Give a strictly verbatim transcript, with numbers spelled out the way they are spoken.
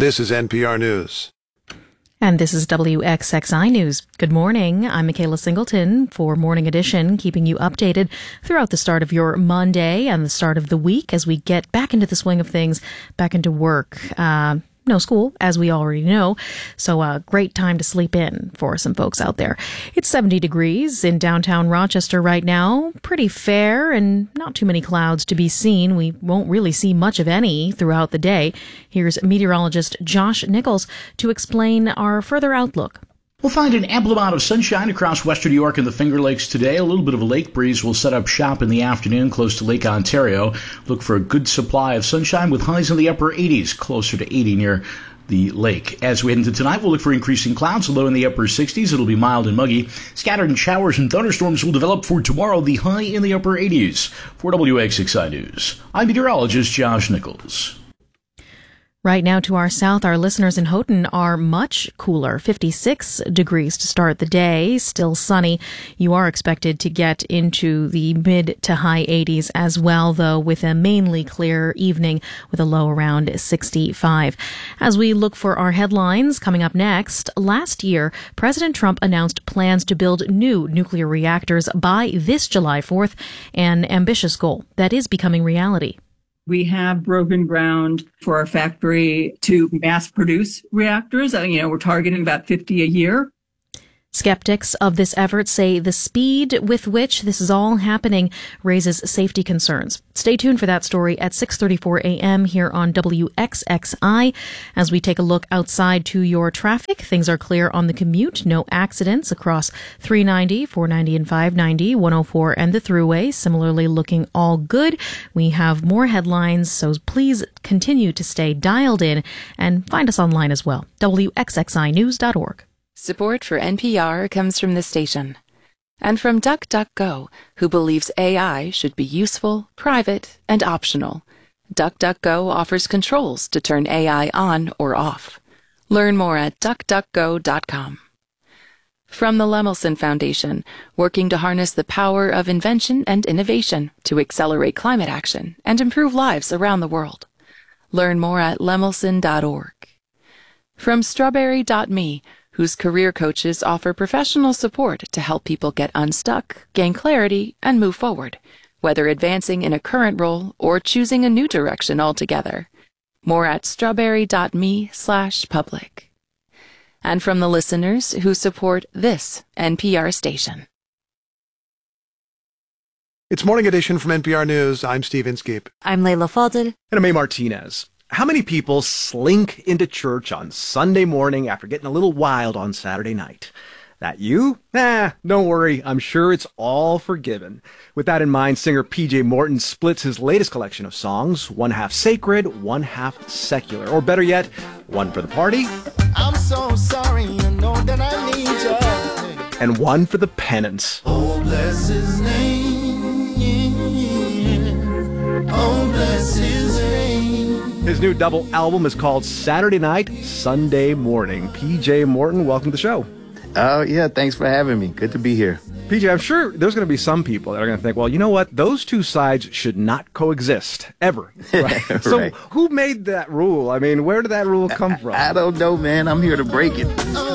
This is N P R News. And this is W X X I News. Good morning. I'm Michaela Singleton for Morning Edition, keeping you updated throughout the start of your Monday and the start of the week as we get back into the swing of things, back into work. Uh, no school, as we already know. So a uh, great time to sleep in for some folks out there. It's seventy degrees in downtown Rochester right now. Pretty fair and not too many clouds to be seen. We won't really see much of any throughout the day. Here's meteorologist Josh Nichols to explain our further outlook. We'll find an ample amount of sunshine across western New York and the Finger Lakes today. A little bit of a lake breeze will set up shop in the afternoon close to Lake Ontario. Look for a good supply of sunshine with highs in the upper eighties, closer to eighty near the lake. As we head into tonight, we'll look for increasing clouds, low in the upper sixties. It'll be mild and muggy. Scattered showers and thunderstorms will develop for tomorrow, the high in the upper eighties. For W X X I News, I'm meteorologist Josh Nichols. Right now to our south, our listeners in Houghton are much cooler, fifty-six degrees to start the day, still sunny. You are expected to get into the mid to high eighties as well, though, with a mainly clear evening with a low around sixty-five. As we look for our headlines coming up next, last year, President Trump announced plans to build new nuclear reactors by this July fourth, an ambitious goal that is becoming reality. We have broken ground for our factory to mass produce reactors. You know, we're targeting about fifty a year. Skeptics of this effort say the speed with which this is all happening raises safety concerns. Stay tuned for that story at six thirty-four a.m. here on W X X I. As we take a look outside to your traffic, things are clear on the commute. No accidents across three ninety, four ninety, and five ninety, one oh four, and the Thruway. Similarly looking all good. We have more headlines, so please continue to stay dialed in and find us online as well. W X X I news dot org. Support for N P R comes from the station and from DuckDuckGo, who believes A I should be useful, private, and optional. DuckDuckGo offers controls to turn A I on or off. Learn more at duck duck go dot com. From the Lemelson Foundation, working to harness the power of invention and innovation to accelerate climate action and improve lives around the world. Learn more at lemelson dot org. From strawberry dot me, whose career coaches offer professional support to help people get unstuck, gain clarity, and move forward, whether advancing in a current role or choosing a new direction altogether. More at strawberry dot me slash public. And from the listeners who support this N P R station. It's Morning Edition from N P R News. I'm Steve Inskeep. I'm Layla Fadel. And I'm A. Martinez. How many people slink into church on Sunday morning after getting a little wild on Saturday night? That you? Nah, don't worry. I'm sure it's all forgiven. With that in mind, singer P J Morton splits his latest collection of songs, one half sacred, one half secular. Or better yet, one for the party. I'm so sorry, you know that I need you. And one for the penance. Oh, bless his name. Oh, bless his name. His new double album is called Saturday Night, Sunday Morning. P J Morton, welcome to the show. Oh, yeah, thanks for having me. Good to be here. P J, I'm sure there's going to be some people that are going to think, well, you know what? Those two sides should not coexist, ever. Right? Right. So who made that rule? I mean, where did that rule come from? I, I don't know, man. I'm here to break it.